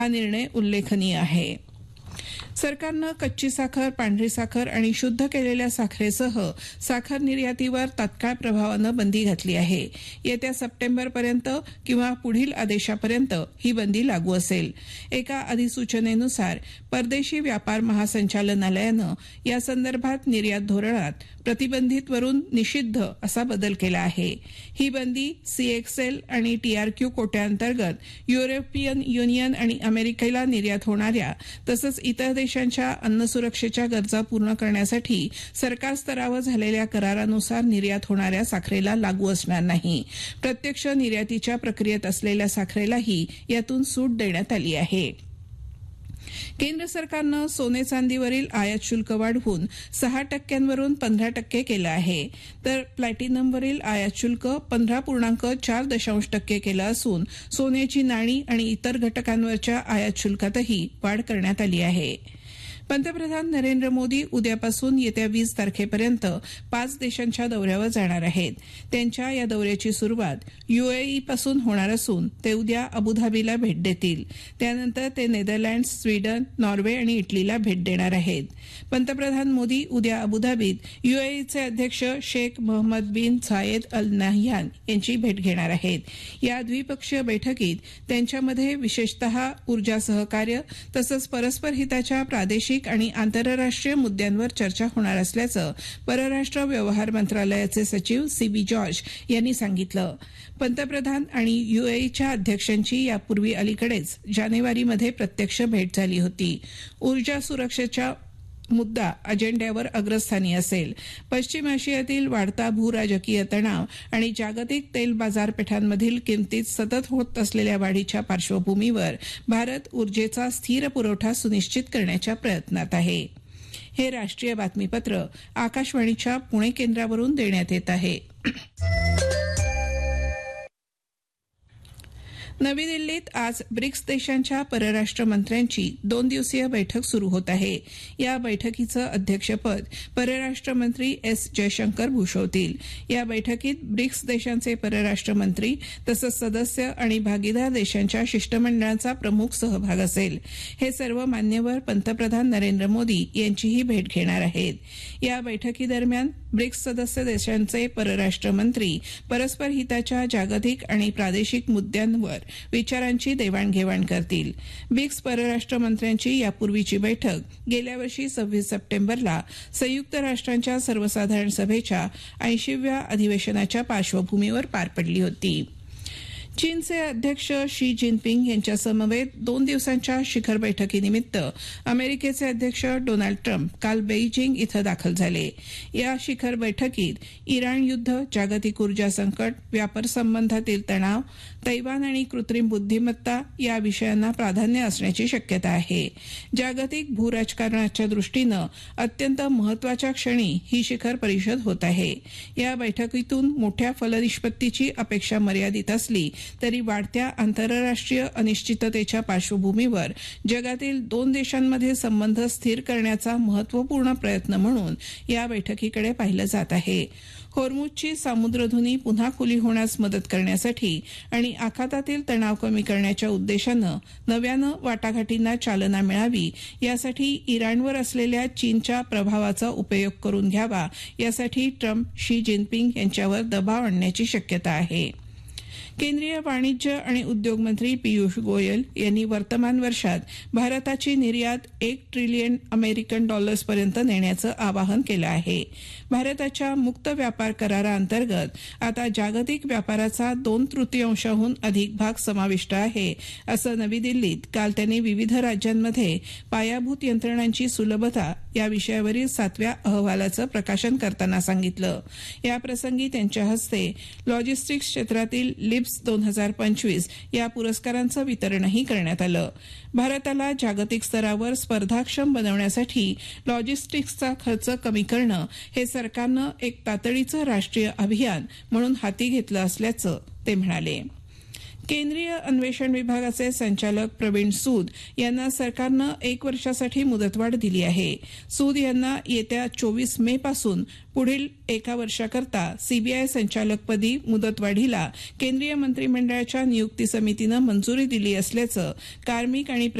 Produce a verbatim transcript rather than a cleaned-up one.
हा निर्णय उल्लेखनीय आहे. सरकारनं कच्ची साखर, पांढरी साखर आणि शुद्ध केलेल्या साखरेसह साखर निर्यातीवर तात्काळ प्रभावानं बंदी घातली आहे. येत्या सप्टेंबरपर्यंत किंवा पुढील आदेशापर्यंत ही बंदी लागू असेल. एका अधिसूचनेनुसार परदेशी व्यापार महासंचालनालयानं यासंदर्भात निर्यात धोरणात प्रतिबंधितवरून निषिद्ध असा बदल केला आहे. ही बंदी सीएक्सएल आणि टीआरक्यू कोट्याअंतर्गत युरोपियन युनियन आणि अमेरिकेला निर्यात होणाऱ्या तसंच इतर देशांच्या अन्न सुरक्षेच्या गरजा पूर्ण करण्यासाठी सरकार स्तरावर झालेल्या करारानुसार निर्यात होणाऱ्या साखरेला लागू असणार नाही. प्रत्यक्ष निर्यातीच्या प्रक्रियेत असलेल्या साखरेलाही यातून सूट देण्यात आली आहे. केंद्र सरकारनं सोने चांदीवरील आयात शुल्क वाढवून सहा टक्क्यांवरून पंधरा टक्के केलं आहे, तर प्लॅटिनमवरील आयात शुल्क पंधरा पूर्णांक चार दशांश टक्के केलं असून सोन्याची नाणी आणि इतर घटकांवरच्या आयात शुल्कातही वाढ करण्यात आली आहे. पंतप्रधान नरेंद्र मोदी उद्यापासून येत्या वीस तारखेपर्यंत पाच देशांच्या दौऱ्यावर जाणार आहेत. त्यांच्या या दौऱ्याची सुरुवात युएई पासून होणार असून ते उद्या अबुधाबीला भेट देतील. त्यानंतर ते नेदरलँड्स, स्वीडन, नॉर्वे आणि इटलीला भेट देणार आहेत. पंतप्रधान मोदी उद्या अबुधाबीत युएईचे अध्यक्ष शेख मोहम्मद बिन झायेद अल नाह्यान यांची भेट घेणार आहेत. या द्विपक्षीय बैठकीत त्यांच्यामध्ये विशेषतः ऊर्जा सहकार्य तसंच परस्पर हिताच्या प्रादेशिक आणि आंतरराष्ट्रीय मुद्द्यांवर चर्चा होणार असल्याचं परराष्ट्र व्यवहार मंत्रालयाचे सचिव सीबी जॉर्ज यांनी सांगितलं. पंतप्रधान आणि युएईच्या अध्यक्षांची यापूर्वी अलीकडेच जानेवारीमध्ये प्रत्यक्ष भेट झाली होती. ऊर्जा सुरक्षेच्या मुद्दा अजेंड्यावर अग्रस्थानी असेल. पश्चिम आशियातील वाढता भूराजकीय तणाव आणि जागतिक तेल बाजारपेठांमधील किमतीत सतत होत असलेल्या वाढीच्या पार्श्वभूमीवर भारत ऊर्जेचा स्थिर पुरवठा सुनिश्चित करण्याच्या प्रयत्नात आहे. हे राष्ट्रीय बातमीपत्र आकाशवाणीच्या पुणे केंद्रावरून देण्यात येत आहे. नवी दिल्लीत आज ब्रिक्स देशांच्या परराष्ट्र मंत्र्यांची दोन दिवसीय बैठक सुरू होत आहे. या बैठकीचं अध्यक्षपद परराष्ट्र मंत्री एस जयशंकर भूषवतील. या बैठकीत ब्रिक्स देशांचे परराष्ट्र मंत्री तसंच सदस्य आणि भागीदार देशांच्या शिष्टमंडळाचा प्रमुख सहभाग असेल. हे सर्व मान्यवर पंतप्रधान नरेंद्र मोदी यांचीही भेट घेणार आहेत. या बैठकीदरम्यान ब्रिक्स सदस्य देशांचे परराष्ट्र मंत्री परस्पर हिताच्या जागतिक आणि प्रादेशिक मुद्द्यांवर विचारांची देवाणघेवाण करतील. ब्रिक्स परराष्ट्र मंत्र्यांची यापूर्वीची बैठक गेल्या वर्षी सव्वीस सप्टेंबरला संयुक्त राष्ट्रांच्या सर्वसाधारण सभेच्या ऐंशीव्या अधिवेशनाच्या पार्श्वभूमीवर पार पडली होती. चीनचे अध्यक्ष शी जिनपिंग यांच्या समवेत दोन दिवसांच्या शिखर बैठकीनिमित्त अमेरिकेचे अध्यक्ष डोनाल्ड ट्रम्प काल बेईजिंग इथं दाखल झाले. या शिखर बैठकीत इराण युद्ध, जागतिक ऊर्जा संकट, व्यापार संबंधातील तणाव, तैवान आणि कृत्रिम बुद्धिमत्ता या विषयांना प्राधान्य असण्याची शक्यता आहे. जागतिक भूराजकारणाच्या दृष्टीनं अत्यंत महत्वाच्या क्षणी ही शिखर परिषद होत आहे. या बैठकीतून मोठ्या फलनिष्पत्तीची अपेक्षा मर्यादित असली तरी वाढत्या आंतरराष्ट्रीय अनिश्चिततेच्या पार्श्वभूमीवर जगातील दोन देशांमध्ये संबंध स्थिर करण्याचा महत्वपूर्ण प्रयत्न म्हणून या बैठकीकडे पाहिलं जात आहे. होर्मुझची सामुद्रधुनी पुन्हा खुली होण्यास मदत करण्यासाठी आणि आखातातील तणाव कमी करण्याच्या उद्देशानं नव्यानं वाटाघाटींना चालना मिळावी यासाठी इराणवर असलेल्या चीनच्या प्रभावाचा उपयोग करून घ्यावा यासाठी ट्रम्प शी जिनपिंग यांच्यावर दबाव आणण्याची शक्यता आहे. केंद्रीय वाणिज्य आणि उद्योग मंत्री पियुष गोयल यांनी वर्तमान वर्षात भारताची निर्यात एक ट्रिलियन अमेरिकन डॉलर्सपर्यंत नेण्याचं आवाहन केलं आहे. भारताच्या मुक्त व्यापार कराराअंतर्गत आता जागतिक व्यापाराचा दोन तृतीयांशाहून अधिक भाग समाविष्ट आहे, असं नवी दिल्लीत काल त्यांनी विविध राज्यांमध्ये पायाभूत यंत्रणांची सुलभता या विषयावरील सातव्या अहवालाचं प्रकाशन करताना सांगितलं. याप्रसंगी त्यांच्या हस्ते लॉजिस्टिक्स क्षेत्रातील लिप्स दोन हजार पंचवीस या पुरस्कारांचं वितरणही करण्यात आलं. भारताला जागतिक स्तरावर स्पर्धाक्षम बनवण्यासाठी लॉजिस्टिक्सचा खर्च कमी करणं हे सरकारनं एक तातडीचं राष्ट्रीय अभियान म्हणून हाती घेतलं असल्याचं ते म्हणाले. केंद्रीय अन्वेषण विभागाचे संचालक प्रवीण सूद यांना सरकारनं एक वर्षासाठी मुदतवाढ दिली आहे. सूद यांना येत्या चोवीस मे पासून पुढील एका वर्षाकरता सीबीआय संचालकपदी मुदतवाढीला केंद्रीय मंत्रिमंडळाच्या नियुक्ती समितीनं मंजुरी दिली असल्याचं कार्मिक आणि